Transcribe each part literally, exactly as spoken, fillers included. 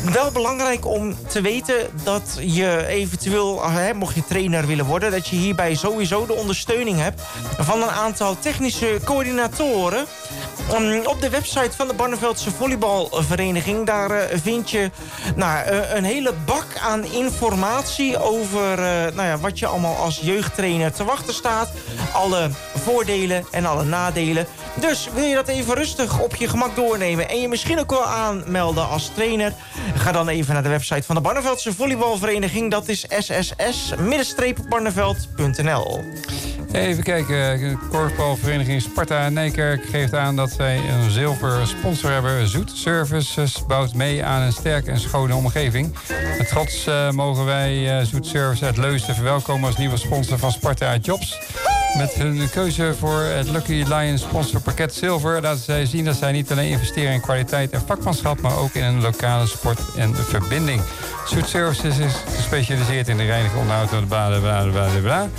Wel belangrijk om te weten dat je eventueel, hè, mocht je trainer willen worden, dat je hierbij sowieso de ondersteuning hebt van een aantal technische coördinatoren. Um, op de website van de Barneveldse volleybalvereniging, daar uh, vind je nou, uh, een hele bak aan informatie over uh, nou ja, wat je allemaal als jeugdtrainer te wachten staat. Alle voordelen en alle nadelen. Dus wil je dat even rustig op je gemak doornemen en je misschien ook wel aanmelden als trainer, ga dan even naar de website van de Barneveldse volleybalvereniging. Dat is s s s barneveld punt n l. Even kijken, de korfbalvereniging Sparta Nijkerk geeft aan dat zij een zilver sponsor hebben. Zoet Services bouwt mee aan een sterke en schone omgeving. Met trots uh, mogen wij uh, Zoet Services uit Leusden verwelkomen als nieuwe sponsor van Sparta Jobs. Met hun keuze voor het Lucky Lion sponsorpakket zilver laten zij zien dat zij niet alleen investeren in kwaliteit en vakmanschap, maar ook in een lokale sport en verbinding. Zoet Services is gespecialiseerd in de reiniging onderhoud van de bla bla bla bla bla.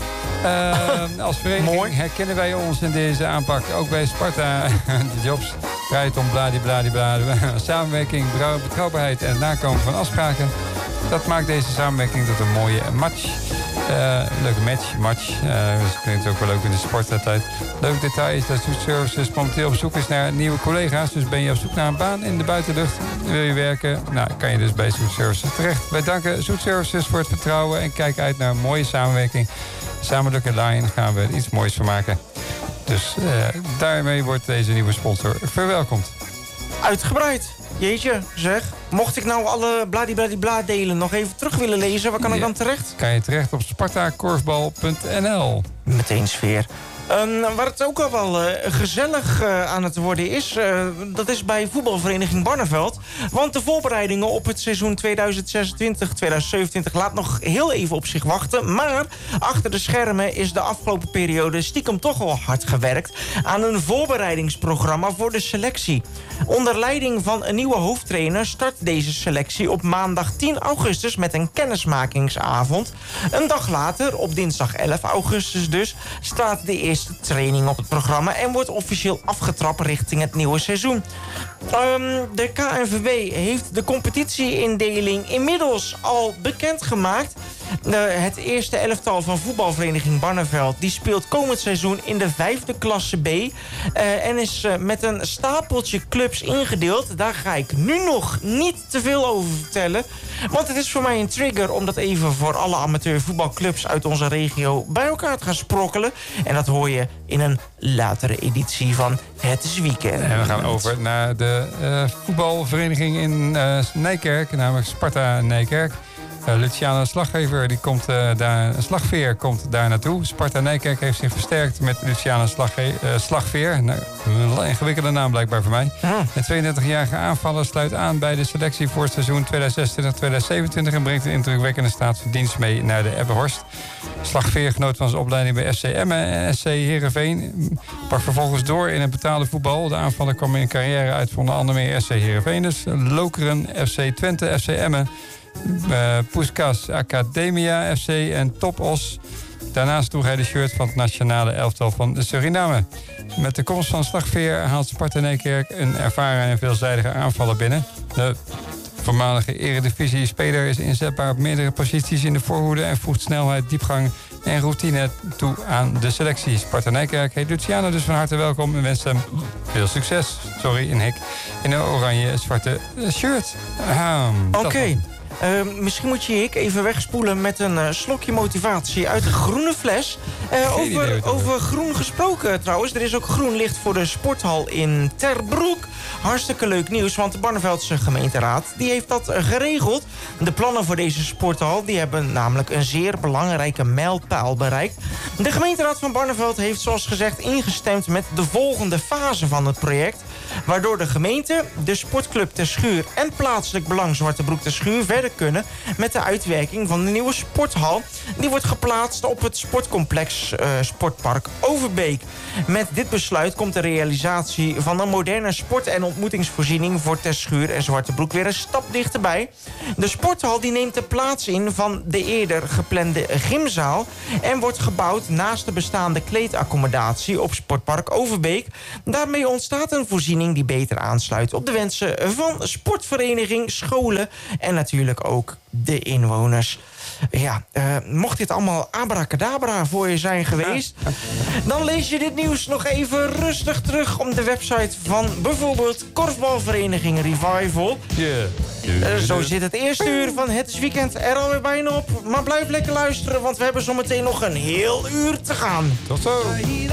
Uh, als vereniging Mooi. herkennen wij ons in deze aanpak. Ook bij Sparta de Jobs draait om bladibladibla. Samenwerking, betrouwbaarheid en het nakomen van afspraken. Dat maakt deze samenwerking tot een mooie match. Uh, leuke match, match. Uh, dus dat klinkt ook wel leuk in de sporttijd. Leuk detail is dat Zoet Services momenteel op zoek is naar nieuwe collega's. Dus ben je op zoek naar een baan in de buitenlucht, wil je werken, nou kan je dus bij Zoet Services terecht. Wij danken Zoet Services voor het vertrouwen en kijken uit naar een mooie samenwerking. Samen met Lucky Lion gaan we er iets moois van maken. Dus uh, daarmee wordt deze nieuwe sponsor verwelkomd. Uitgebreid. Jeetje, zeg. Mocht ik nou alle bladibladibla delen nog even terug willen lezen, waar kan ja. ik dan terecht? Kan je terecht op spartakorfbal punt n l. Meteen sfeer. Um, waar het ook al wel uh, gezellig uh, aan het worden is, uh, dat is bij voetbalvereniging Barneveld. Want de voorbereidingen op het seizoen tweeduizend zesentwintig tweeduizend zevenentwintig laat nog heel even op zich wachten. Maar achter de schermen is de afgelopen periode stiekem toch wel hard gewerkt aan een voorbereidingsprogramma voor de selectie. Onder leiding van een nieuwe hoofdtrainer start deze selectie op maandag tien augustus met een kennismakingsavond. Een dag later, op dinsdag elf augustus dus, staat de eerste training op het programma en wordt officieel afgetrapt richting het nieuwe seizoen. Um, de K N V B heeft de competitieindeling inmiddels al bekendgemaakt. Uh, het eerste elftal van voetbalvereniging Barneveld die speelt komend seizoen in de vijfde klasse B. Uh, en is uh, met een stapeltje clubs ingedeeld. Daar ga ik nu nog niet te veel over vertellen. Want het is voor mij een trigger om dat even voor alle amateurvoetbalclubs uit onze regio bij elkaar te gaan sprokkelen. En dat hoor je in een latere editie van Het is Weekend. En we gaan over naar de uh, voetbalvereniging in uh, Nijkerk, namelijk Sparta Nijkerk. Uh, Luciana Slaggever, die komt, uh, daar, Slagveer komt daar naartoe. Sparta Nijkerk heeft zich versterkt met Luciana Slagge, uh, Slagveer. Nou, een ingewikkelde naam blijkbaar voor mij. Ah. De tweeëndertigjarige aanvaller sluit aan bij de selectie voor het seizoen tweeduizend zesentwintig tweeduizend zevenentwintig... en brengt een indrukwekkende staat van dienst mee naar de Ebbenhorst. Slagveer genoot van zijn opleiding bij F C Emmen en S C Heerenveen. Brak vervolgens door in het betaalde voetbal. De aanvaller kwam in een carrière uit van onder andere meer S C Heerenveen. Dus Lokeren, F C Twente, F C Emmen. Uh, Puskas Academia F C en Topos. Daarnaast droeg hij de shirt van het nationale elftal van Suriname. Met de komst van Slagveer haalt Sparta Nijkerk een ervaren en veelzijdige aanvaller binnen. De voormalige eredivisie-speler is inzetbaar op meerdere posities in de voorhoede en voegt snelheid, diepgang en routine toe aan de selectie. Sparta Nijkerk heet Luciano dus van harte welkom en wenst hem veel succes. Sorry, in hik. In een oranje-zwarte shirt. Ah, Oké. Okay. Uh, misschien moet je ik even wegspoelen met een uh, slokje motivatie uit de groene fles. Uh, over, over groen gesproken trouwens. Er is ook groen licht voor de sporthal in Terbroek. Hartstikke leuk nieuws, want de Barneveldse gemeenteraad die heeft dat uh, geregeld. De plannen voor deze sporthal die hebben namelijk een zeer belangrijke mijlpaal bereikt. De gemeenteraad van Barneveld heeft zoals gezegd ingestemd met de volgende fase van het project. Waardoor de gemeente, de sportclub Terschuur en plaatselijk belang Zwartebroek Terschuur verder verder kunnen met de uitwerking van de nieuwe sporthal. Die wordt geplaatst op het sportcomplex uh, Sportpark Overbeek. Met dit besluit komt de realisatie van een moderne sport- en ontmoetingsvoorziening voor Terschuur en Zwartebroek weer een stap dichterbij. De sporthal die neemt de plaats in van de eerder geplande gymzaal en wordt gebouwd naast de bestaande kleedaccommodatie op Sportpark Overbeek. Daarmee ontstaat een voorziening die beter aansluit op de wensen van sportvereniging, scholen en natuurlijk ook de inwoners. Ja, uh, mocht dit allemaal abracadabra voor je zijn geweest, dan lees je dit nieuws nog even rustig terug op de website van bijvoorbeeld korfbalvereniging Revival. Yeah. Uh, zo zit het eerste uur van Het is Weekend er alweer bijna op. Maar blijf lekker luisteren, want we hebben zometeen nog een heel uur te gaan. Tot zo.